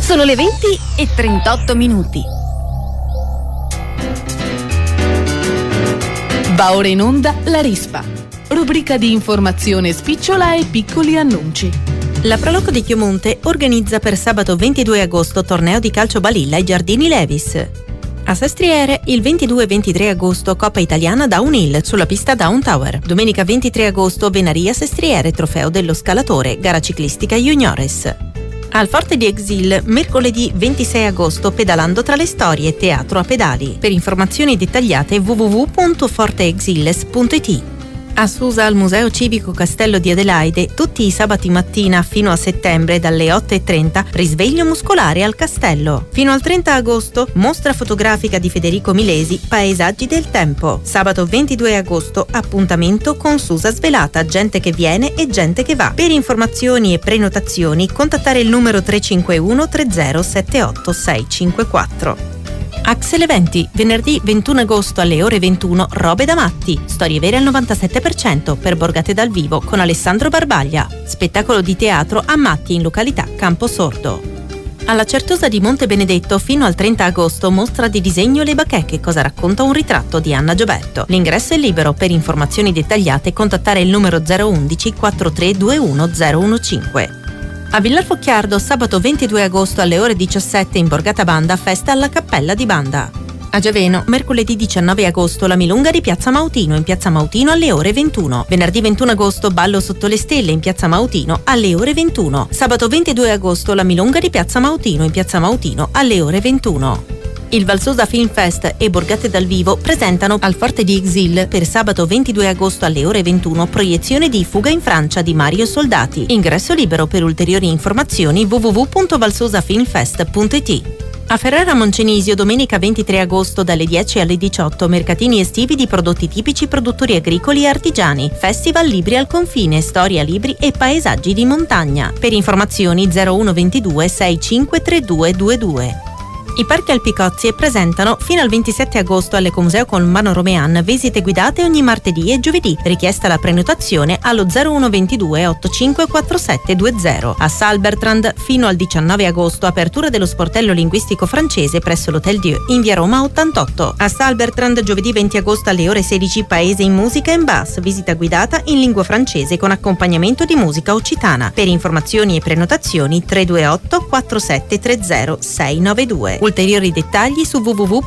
Sono le 20:38. Va ora in onda La Rispa, rubrica di informazione spicciola e piccoli annunci. La Proloco di Chiomonte organizza per sabato 22 agosto torneo di calcio balilla ai Giardini Levis. A Sestriere, il 22 e 23 agosto Coppa Italiana Downhill sulla pista Down Tower. Domenica 23 agosto Venaria Sestriere, trofeo dello scalatore, gara ciclistica juniores. Al Forte di Exil, mercoledì 26 agosto pedalando tra le storie, teatro a pedali. Per informazioni dettagliate www.forteexiles.it. A Susa, al Museo Civico Castello di Adelaide, tutti i sabati mattina fino a settembre dalle 8:30, risveglio muscolare al castello. Fino al 30 agosto, mostra fotografica di Federico Milesi, Paesaggi del tempo. Sabato 22 agosto, appuntamento con Susa Svelata, gente che viene e gente che va. Per informazioni e prenotazioni, contattare il numero 351 3078 654. Axel Eventi, venerdì 21 agosto alle ore 21, Robe da matti, storie vere al 97% per Borgate dal vivo con Alessandro Barbaglia, spettacolo di teatro a Matti in località Camposordo. Alla Certosa di Monte Benedetto fino al 30 agosto mostra di disegno Le Bacheche, cosa racconta un ritratto di Anna Gioberto. L'ingresso è libero, per informazioni dettagliate contattare il numero 011 4321 015. A Villarfocchiardo, sabato 22 agosto alle ore 17 in Borgata Banda, festa alla Cappella di Banda. A Giaveno, mercoledì 19 agosto, la Milunga di Piazza Mautino, in Piazza Mautino alle ore 21. Venerdì 21 agosto, ballo sotto le stelle in Piazza Mautino alle ore 21. Sabato 22 agosto, la Milunga di Piazza Mautino, in Piazza Mautino alle ore 21. Il Valsusa Film Fest e Borgate dal vivo presentano al Forte di Exil per sabato 22 agosto alle ore 21 proiezione di Fuga in Francia di Mario Soldati. Ingresso libero. Per ulteriori informazioni www.valsusafilmfest.it. A Ferrara Moncenisio domenica 23 agosto dalle 10 alle 18 mercatini estivi di prodotti tipici, produttori agricoli e artigiani. Festival Libri al confine, storia, libri e paesaggi di montagna. Per informazioni 0122 653222. I Parchi Alpicozzi presentano fino al 27 agosto all'Ecomuseo Colombano Romean visite guidate ogni martedì e giovedì. Richiesta la prenotazione allo 0122 854720. A Salbertrand fino al 19 agosto apertura dello sportello linguistico francese presso l'Hotel Dieu in via Roma 88. A Salbertrand giovedì 20 agosto alle ore 16 Paese in musica en bass, visita guidata in lingua francese con accompagnamento di musica occitana. Per informazioni e prenotazioni 328 4730 692. Ulteriori dettagli su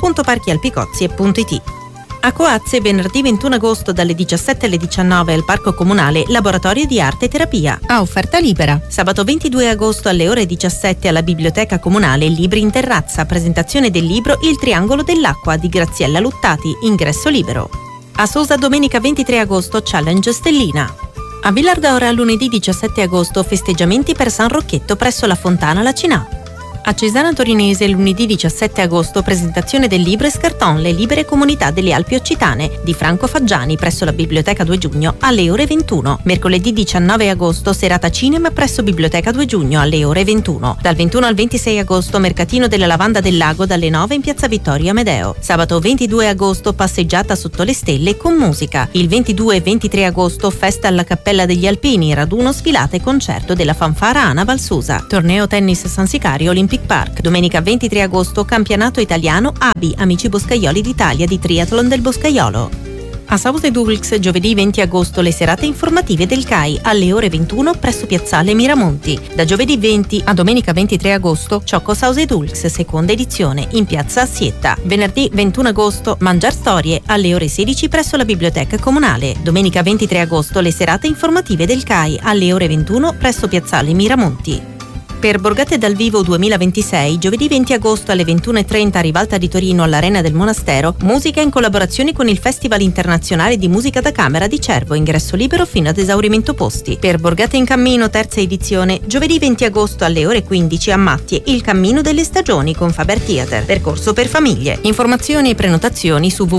www.parchialpicozzi.it. A Coazze venerdì 21 agosto dalle 17 alle 19 al Parco Comunale Laboratorio di Arte e Terapia a offerta libera. Sabato 22 agosto alle ore 17 alla Biblioteca Comunale Libri in Terrazza, presentazione del libro Il Triangolo dell'Acqua di Graziella Luttati, ingresso libero. A Sosa domenica 23 agosto Challenge Stellina. A Villardora lunedì 17 agosto festeggiamenti per San Rocchetto presso la Fontana Lacinà. A Cesana Torinese lunedì 17 agosto presentazione del libro Escarton, le libere comunità delle Alpi Occitane di Franco Faggiani presso la Biblioteca 2 Giugno alle ore 21. Mercoledì 19 agosto serata cinema presso Biblioteca 2 Giugno alle ore 21. Dal 21 al 26 agosto mercatino della lavanda del lago dalle 9 in piazza Vittorio Amedeo. Sabato 22 agosto passeggiata sotto le stelle con musica. Il 22 e 23 agosto festa alla Cappella degli Alpini, raduno, sfilata e concerto della fanfara Ana Valsusa. Torneo tennis San Sicario Olympic Park. Domenica 23 agosto campionato italiano ABI Amici Boscaioli d'Italia di triathlon del Boscaiolo. A Sausedulx giovedì 20 agosto le serate informative del CAI alle ore 21 presso Piazzale Miramonti. Da giovedì 20 a domenica 23 agosto Ciocco Sausedulx seconda edizione in piazza Assietta. Venerdì 21 agosto Mangiar Storie alle ore 16 presso la Biblioteca Comunale. Domenica 23 agosto le serate informative del CAI alle ore 21 presso Piazzale Miramonti. Per Borgate dal vivo 2026, giovedì 20 agosto alle 21:30 a Rivalta di Torino all'Arena del Monastero, musica in collaborazione con il Festival Internazionale di Musica da Camera di Cervo, ingresso libero fino ad esaurimento posti. Per Borgate in Cammino, terza edizione, giovedì 20 agosto alle ore 15 a Mattie, Il Cammino delle Stagioni con Faber Theater, percorso per famiglie. Informazioni e prenotazioni su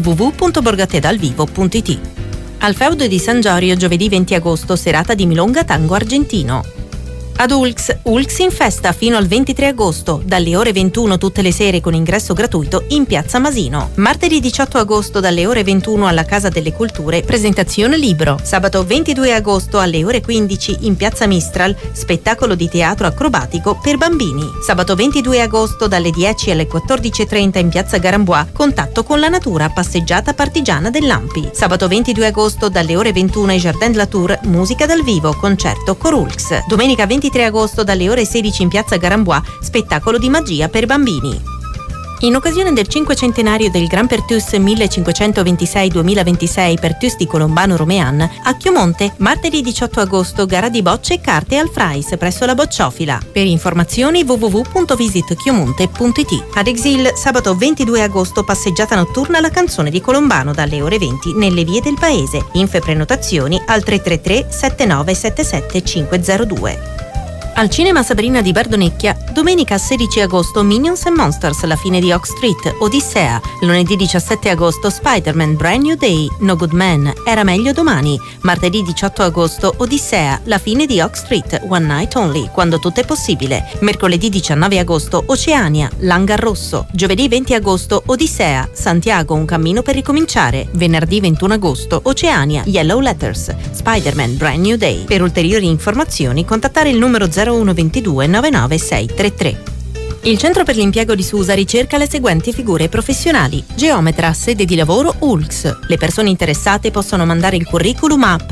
www.borgatedalvivo.it. Al feudo di San Giorgio, giovedì 20 agosto, serata di Milonga Tango Argentino. Ad Ulx in festa fino al 23 agosto, dalle ore 21 tutte le sere con ingresso gratuito in Piazza Masino. Martedì 18 agosto dalle ore 21 alla Casa delle Culture, presentazione libro. Sabato 22 agosto alle ore 15 in Piazza Mistral, spettacolo di teatro acrobatico per bambini. Sabato 22 agosto dalle 10 alle 14.30 in Piazza Garambois, contatto con la natura, passeggiata partigiana dell'Ampi. Sabato 22 agosto dalle ore 21 ai Jardin de la Tour, musica dal vivo, concerto Corulx. Domenica 23 agosto dalle ore 16 in Piazza Garambois, spettacolo di magia per bambini. In occasione del 500° del Gran Pertus 1526-2026 Pertus di Colombano Romean, a Chiomonte, martedì 18 agosto, gara di bocce e carte al Frais presso la Bocciofila. Per informazioni www.visitchiomonte.it. Ad Exil, sabato 22 agosto, passeggiata notturna alla Canzone di Colombano dalle ore 20 nelle vie del paese. Info e prenotazioni al 333 7977 502. Al Cinema Sabrina di Bardonecchia, domenica 16 agosto Minions and Monsters, la fine di Oak Street, Odissea. Lunedì 17 agosto Spider-Man Brand New Day, No Good Man, Era meglio domani. Martedì 18 agosto Odissea, la fine di Oak Street, One Night Only, quando tutto è possibile. Mercoledì 19 agosto Oceania, L'Hangar Rosso. Giovedì 20 agosto Odissea, Santiago, un cammino per ricominciare. Venerdì 21 agosto Oceania, Yellow Letters, Spider-Man Brand New Day. Per ulteriori informazioni contattare il numero 0122 99633. Il Centro per l'Impiego di Susa ricerca le seguenti figure professionali: geometra, sede di lavoro Ulx. Le persone interessate possono mandare il curriculum a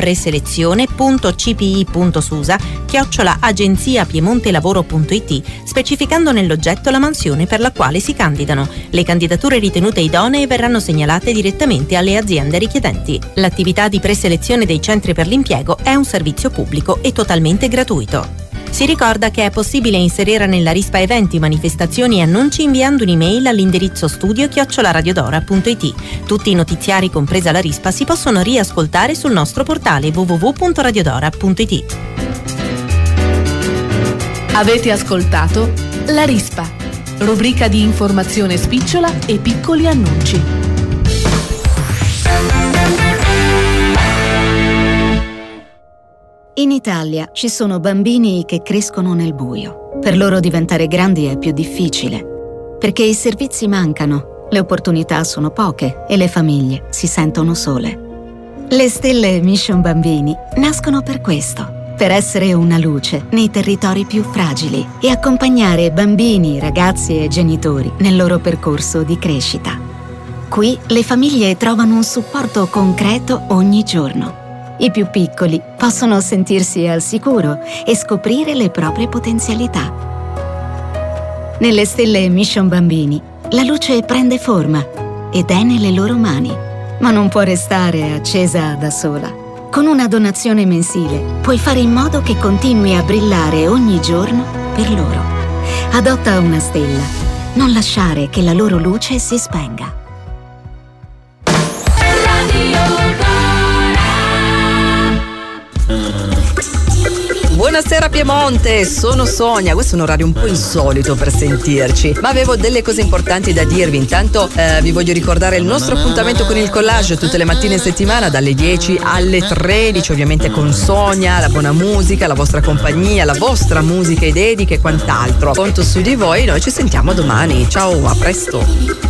preselezione.cpi.susa@agenziapiemontelavoro.it, specificando nell'oggetto la mansione per la quale si candidano. Le candidature ritenute idonee verranno segnalate direttamente alle aziende richiedenti. L'attività di preselezione dei centri per l'impiego è un servizio pubblico e totalmente gratuito. Si ricorda che è possibile inserire nella rispa eventi, manifestazioni e annunci inviando un'email all'indirizzo studio@radiodora.it. Tutti i notiziari, compresa la rispa, si possono riascoltare sul nostro portale www.radiodora.it. Avete ascoltato La Rispa, rubrica di informazione spicciola e piccoli annunci. In Italia ci sono bambini che crescono nel buio. Per loro diventare grandi è più difficile, perché i servizi mancano, le opportunità sono poche e le famiglie si sentono sole. Le stelle Mission Bambini nascono per questo, per essere una luce nei territori più fragili e accompagnare bambini, ragazzi e genitori nel loro percorso di crescita. Qui le famiglie trovano un supporto concreto ogni giorno. I più piccoli possono sentirsi al sicuro e scoprire le proprie potenzialità. Nelle stelle Mission Bambini, la luce prende forma ed è nelle loro mani, ma non può restare accesa da sola. Con una donazione mensile puoi fare in modo che continui a brillare ogni giorno per loro. Adotta una stella, non lasciare che la loro luce si spenga. Buonasera Piemonte, sono Sonia. Questo è un orario un po' insolito per sentirci, ma avevo delle cose importanti da dirvi. Intanto vi voglio ricordare il nostro appuntamento con il collage tutte le mattine in settimana dalle 10 alle 13, ovviamente con Sonia, la buona musica, la vostra compagnia, la vostra musica e dediche e quant'altro. Conto su di voi, noi ci sentiamo domani. Ciao, a presto.